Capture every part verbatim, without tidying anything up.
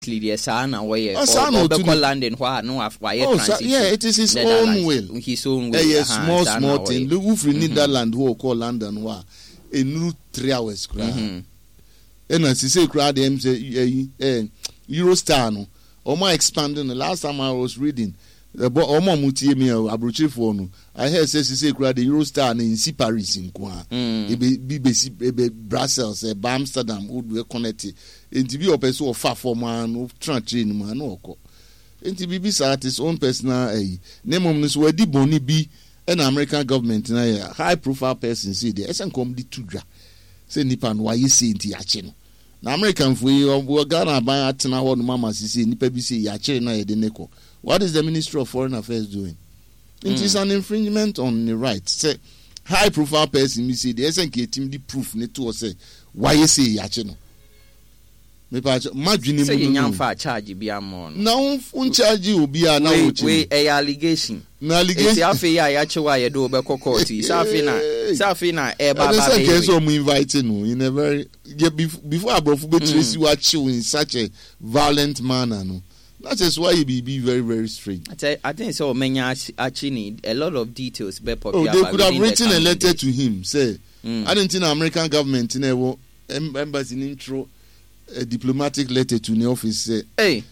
Yes, Sana way or London why no why yeah, it is his own will. His own will. A yes, small small thing. Look who free Netherlands who call London wa a new three hours crowd. And as he say crowd them say eh Eurostar no. Or more expanding the last time I was reading the bo omo mutie me abrochi for no. I heard say say crowd the Eurostar in si Paris in kwa. E be be Brussels, e Amsterdam would we connect. Enti bi opeso of far for man of train man no ko enti bi bi sa his own personal eh nemom no so wadi boni bi an American government na ya high profile person say dey esen come di tudwa say nipa no waye say enti ache no na American for you Ghana ban atena ho no mama say nipa bi say ya ache na ye de neko. What is the Ministry of Foreign Affairs doing? It mm. is an infringement on the rights. Say high profile person me say dey esen ke team di proof ne to say waye say ya ache no. Me pa madwini mu no nyamfa charge bia mo no na un charge obi a na wo chi we a allegation na allegation ti afi ya ya chewa ye do be kokoti safi na safi na e ba ba be say so mu invite no in a very before abrofu be trace you chill in such a violent manner no. That is why he be, be very very strange. I, tell, I think so many actually need a lot of details be popular. Oh, they could have written a letter to him say mm. I didn't think the American government in a embassy in intro a diplomatic letter to the office say, hey,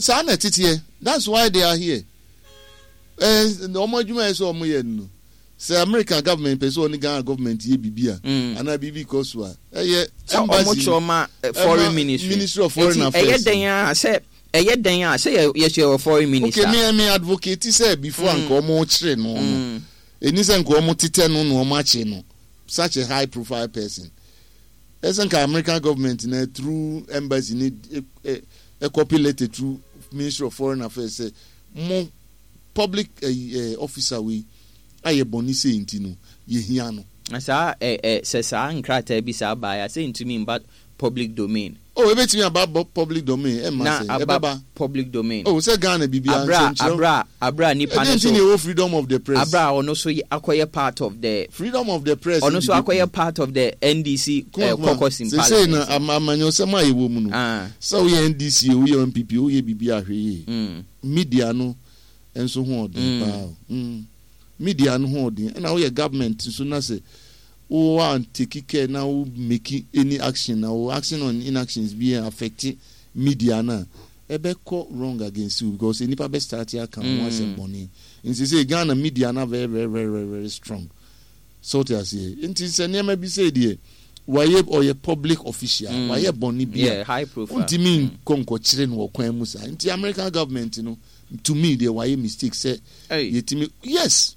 that's why they are here. Eh, the Omajuma is on me no. Say American government, person Ghana government ye bibia, and I bibi koswa. Eh, yeah, embassy, foreign ministry, Ministry of Foreign Affairs. Eh, yeah, say, eh, yeah, say yes, you're foreign minister. Okay, me me advocate say before anko mo chire no no. Enisa anko mo tite no no ma che no. Such a high profile person. Isn't the American government in a through embassy need a, a copy letter through Ministry of Foreign Affairs say more public uh, uh, officer we aye boni say intino ye hiano asa eh eh say sa nkrata bi sa ba ya say intimi about public domain. Oh, ebet me about public domain e ma say about public domain. Oh, say Ghana bibia abra abra abra ni pa no so freedom of the press. Abra ono so akoye part of the freedom of the press. Ono so akoye part of the N D C caucus in parliament. Say na amanyo se ma yewo mu no. Ah. So we N D C, we M P P, we bibia hwe. Mm. Media no enso ho odin pa. Mm. Media no ho odin. Na we government so na say who want take care now make any action now action on inactions being affecting media now ebe ko wrong against you because any people start here can once and money in say Ghana media na very very very very strong so to say it is a name be say there why or a public official why a boni be yeah high profile unti mean konko chire no kwan mu sa unti American government you know to me they why mistake say yetimi yes.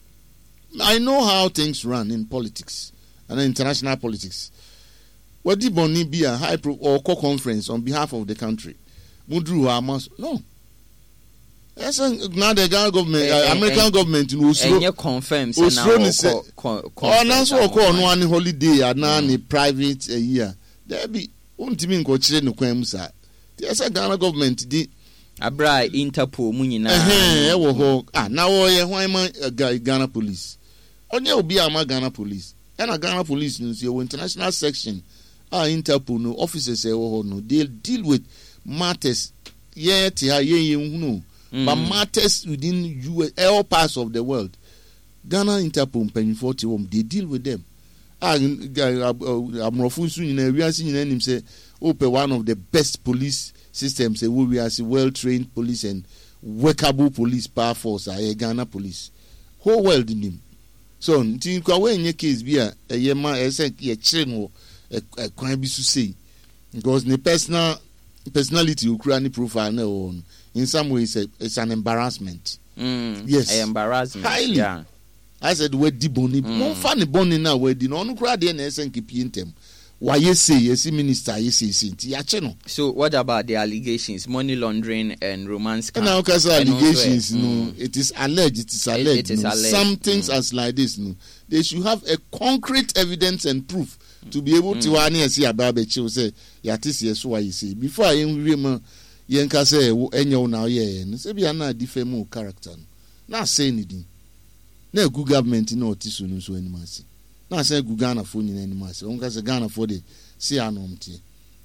I know how things run in politics and international politics. What did Bonnie be a high pro or co-conference on behalf of the country? Mudru Amos no. Yes, now the Ghana government, uh, American eh, government, you know, and you confirm. So now, oh, now so call no one holiday and now a private a year. There be won't mean go chile no kwemsa. Yes, Ghana government did. Abra Interpol munina. Eh, eh, wo ah now we why man Ghana police. Onye obi ama Ghana police. And a Ghana police news your international section. Ah Interpol no officers eh wo no they deal with matters yeah tia ye no but matters within U S all parts of the world. Ghana Interpol pen forty one they deal with them. Ah amrofun su nyina wiase nyina nim say open one of the best police systems say we are well trained police and workable police power force a Ghana police whole world in him. So nti kwa we nye case bi a eye ma ese ye kire no e kwan bi su say because the personal personality ukura ni profile na on in some ways it's an embarrassment. Mm, yes, an embarrassment. Highly. Yeah. I said we di boni no funny boni na we di no no kura de na ese nkipi ntem. Why you say yes minister you say sinti ya che no. So what about the allegations, money laundering and romance scam? Now cause allegations also, no mm, it is alleged it is alleged, it is no. alleged. Some things mm. as like this no they should have a concrete evidence and proof to be able mm. to ani see about be chill say ya this yes why you say before I remember yen ka say enyo na ye no say bia na defame character no na say anything na good government no otisu no so animasi na say good Ghana for nyina animasi on ka say Ghana for the see anomtie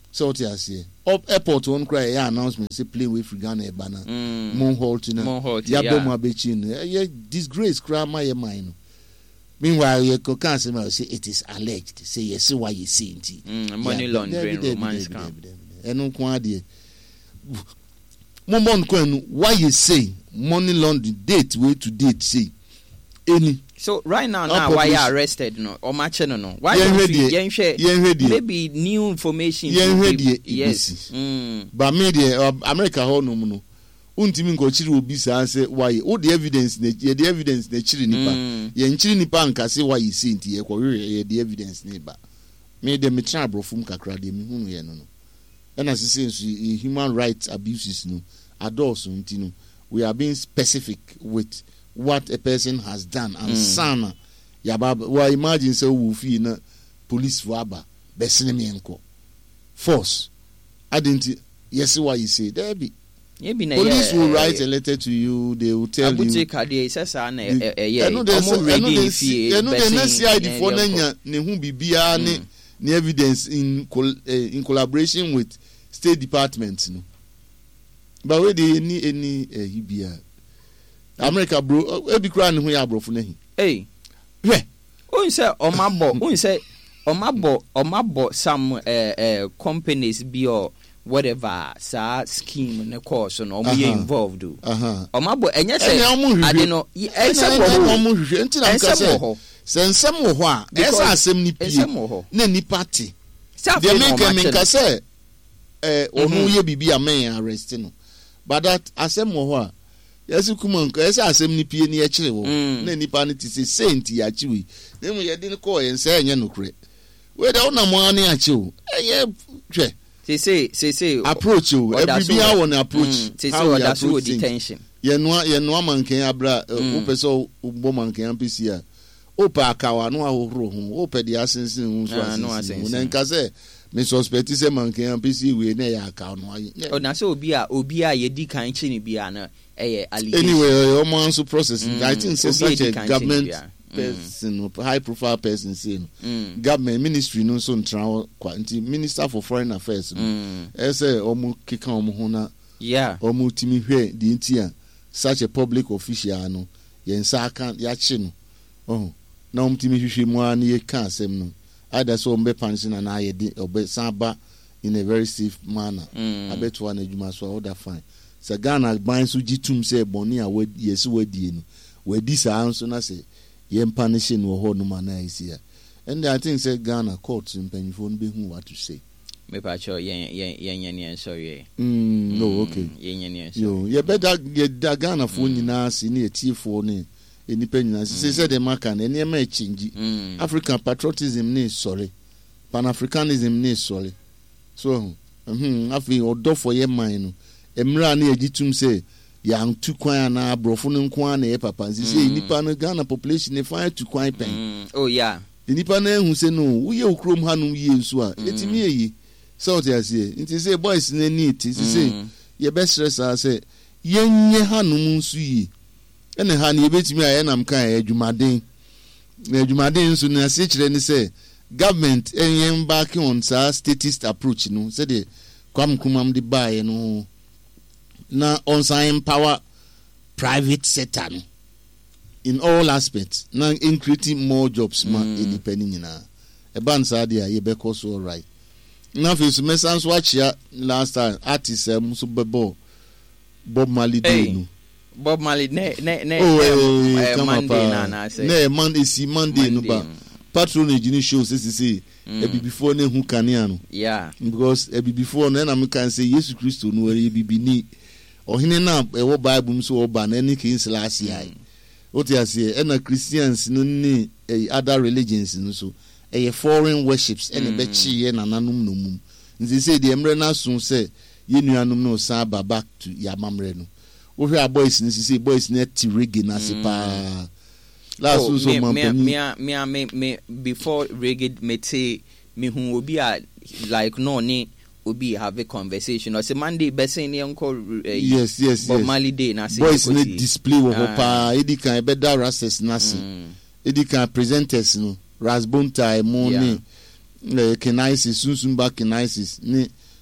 So what you say? Up airport one cry yeah announcement say plane way free Ghana e bana. Mon halt na. Mon halt. Ya bo ma be chin. Yeah disgrace cry my mind. Meanwhile you can cancel say it is alleged. Say yes why you see it. Mm, money yeah, laundering romance scam. Eno ko ade. Mo mon ko why you say money laundering date way to date say any. So right now, now why you arrested no or match no no? Why don't you share maybe new information? Yes. Mm. But media America ho no no. Untimi ngo chiri obi sa say why? All the evidence na the evidence na chiri nipa. Ye nchiri nipa nka say why you see nti ye ko ye the evidence ni ba. Me dem me try brofum kakra de me hunu ye no no. And as you say human rights abuses no adults nti no. We are being specific with what a person has done and mm. sana yaba well imagine say we feel na police for aba besene me enko force I didn't yes why you say there be police will write a letter to you, they will tell you I know the next year the phone ne hu bibia ne ne evidence in in collaboration with State Department no but we dey any any hibia America bro e bi kra ne hu ya brofo na hi eh we un say o ma bo un say o ma bo o ma bo some eh eh companies bi or whatever sa scheme ne course no o ye involved do o ma bo enye say ade no ense bo mo hwehwe enti na nka say sensem wo ho a esa asem ni pie na ni party de make me nka say eh onu ye bibi amen arrest no but that asem wo ho a yes kuma nka esa asem ni pie ni e kire wo na nipa no ti say saint ya chiwi na mu ye de ko ense enye nokre we de ona mo ani achi o eye hwe say say say say approach o every be how on approach say say what that's what detention ye no ye no manken abra o pese bo manken ampisi a o pa akawa no ahoro ho o pe de asensin hu so asensin na nka say me suspect say manken ampisi we na ya akawa no aye o na say obi a obi a ye di kan chi ni bia na eh allegation anyway o man so process I think say such a government person mm. high profile person saying mm. government ministry no so ntra kwanti minister for foreign affairs mm. e say omu kika omu ho na yeah omu timi hwe di ntia such a public official no yen sa kan ya chi no oh na omu timi hwehwe mu an ye kan asem no either so ombe pension na ye di obe saba in a very safe manner mm. abeto na adwuma so all that fine so Ghana ban so gitum say boni a yes wadie no wadi sa anso na say yen punishing wo ho no man na isia and I think say Ghana courts mpanyifo no be hu what to say me pa cho yen yen yen yen sorry mm no okay yen yen yen yo ye better get da Ghana fo nyina si ne etifo ne enipa nyina say say the mark and ene ma change African patriotism ne sorry Pan-Africanism ne sorry so mhm afi odofo ye man no emra na egitum say yang tu kwan na brofo no kwan na e papa nsi say nipa no Ghana population ne five to kwan pen mm. oh yeah nipa na hu say no wo ye okrom hanum ye nso a etimi eyi so what you say nti say boys na need nti say ye be stress a say yenye hanum nso yi ene ha na ye betimi a ye nam kan adwumaden na adwumaden nso na se kire ni say government enye back on sa statist approach no say the kwam kumam de bae no na on empower private sector no in all aspects na in creating more jobs ma mm. independent nyina e ban sa dia ye be cause all right na fe so mesan so achia last time artist um so bebo Bob Marley hey. no Bob Marley ne ne ne oh, um, hey, uh, Monday na na say ne Monday si Monday, Monday no ba patronage ni show say say e be before ne hu kanea no yeah because e be before no na me can say Jesus Christ no e be ni ohine na e wo Bible so oba na any king last year what you say e na Christians no ni other religions no so e foreign worships e be chi ye nananum no mum nzi say the emre na so say ye nuanum no sa ba back to yamamre no wo hwe boys ni say boys na ti reggae na se pa last oh, so man me me me me before reggae me say me hu obi a like no ni obi have a conversation or say Monday be say ni uncle uh, yes yes Bob yes Marley day na say boys need display wo pa edi kan be da races na se edi kan presenters no Rasbonta mo ni kenaisis sunsun ba kenaisis ni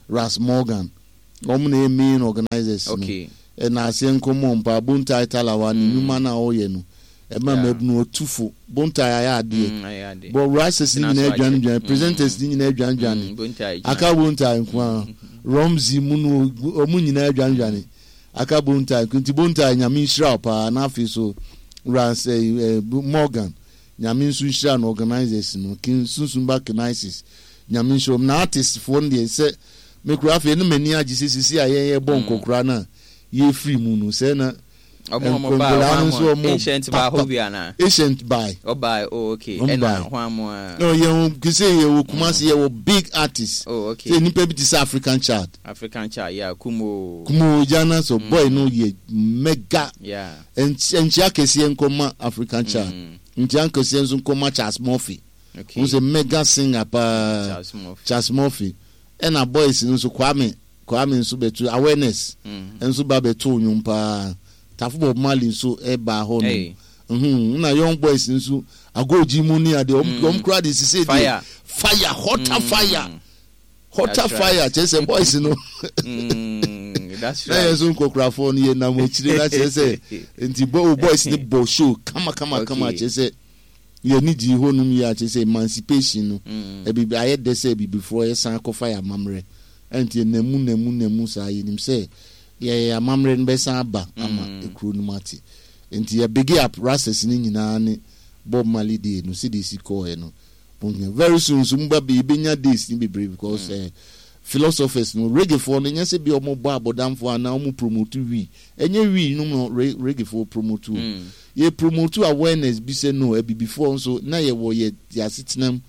Ras Morgan omu na main organizers okay no na ase nkomo mpa Bontai Talawa ni numa na oye no e ma mebnu otufo Bontai aya ade but Ras ni na adwan dwan presenters ni na adwan dwan aka Bontai kwa Romzi munu omu nyina adwan dwan aka Bontai kunti Bontai nyame nhira pa na afi so Ras Morgan nyame nsu nhira no organizers no kin sunsun back crisis nyame show na artist for ndie se me kura fe no mani agisisi aye bon kokura na ye free mu no se na omo ba ancient ba hobia na ancient by oh by oh okay and hwamo no ye kise ye wo Kumasi ye wo big artist oh okay say nipa bi ti African chart African chart yeah kumo kumo jana so boy no ye mega yeah enchia kese nkoma African chart enchia kese nkoma Charles Murphy okay who's a mega singer pa Charles Murphy and a boys nso Kwame Kwame nso betu awareness nso ba betu nyumpa tafu Bob Marley nso e ba ho no mhm na young boys nso agoji mu ni ade om crowd is say fire fire hotter fire hotter fire chese boys no that's right nso kokra for ni na mo chire na chese enti boys ni bo show kama kama kama chese ye ni di ho num ya chese emancipation no e bi aye de say bi before san ko fire mamre enti nemu nemu nemu sa ye nim say ye ya mamre nbe san ba ama ekru no mati enti ye big up Rasses ni nyina ni Bob Marley dey no C D C ko e no very soon so mba be benya days ni be brave because mm. uh, philosophers no reggae for no nyase bi omo bo abodamfo ana omo promote wi enye wi no no reggae for promote mm. ye promote awareness bi say no e be before so na ye wo ye ya sitnam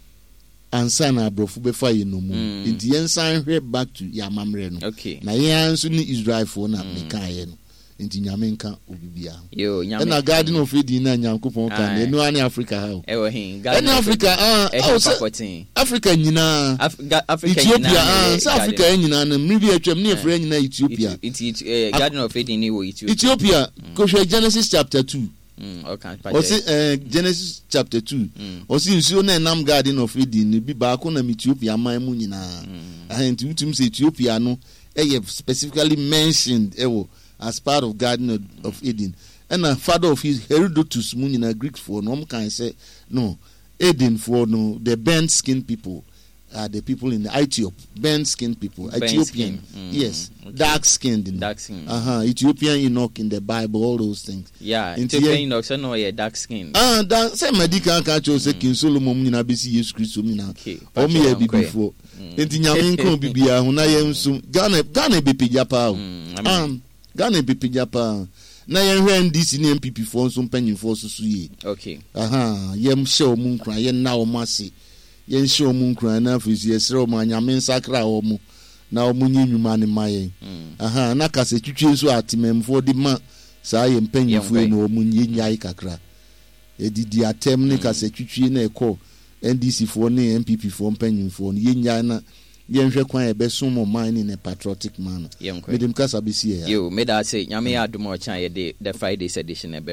ansa na abrofu be fa ye no mu enti yen san hwe back to ya mamre no okay na ye anso ni Israel for na me kan ye no enti nyame nka obibia yo nyame na Garden of Eden na nyankopon kan e no ani Africa ha e wo hin Garden of Africa ah Africa nyina Africa Ethiopia ah South Africa nyina na mribi atwam ne efre nyina Ethiopia it Garden of Eden ni wo Ethiopia Ethiopia ko hwe Genesis chapter two mm okay o see uh, Genesis chapter two o see nsuo na nam Garden of Eden bi ba ko na Ethiopia man mu nyina ahenti utum se Ethiopia no e specifically mentioned ewo as part of Garden of, of Eden and a father of his Herodotus munina Greek for no can say no Eden for no the burnt skin people are the people in the Ethiopia burnt skin people burnt Ethiopian mm, yes okay. dark skinned dark skin uh-huh Ethiopian Enoch in the Bible all those things yeah Ethiopian Enoch so no yeah dark skin ah that say medical can cho say King Solomon munina be see Jesus Christ munina o me ya before enti nyame nko bibia ho na ye nso Ghana Ghana be pijapa um Ghana be pijapa na ye hwe N D C ni M P P for nso mpanyimfo so so ye okay aha yem hye omu nkran ye na omu ase ye hye omu nkran na afisi ye sere omu anyame nsakra omu na omu nyinwuma ne maye aha na kase twitwe so atimemfo di ma saa ye mpanyimfo na omu nyanyai kakra edidi atem ne kase twitwe na ekọ N D C for ne M P P for mpanyimfo ye nyai na yenhwe kwan e besom mo man in a patriotic manner. Medem kasa besi ya. Yo, me da say nyame adom o chan ye de the Friday edition e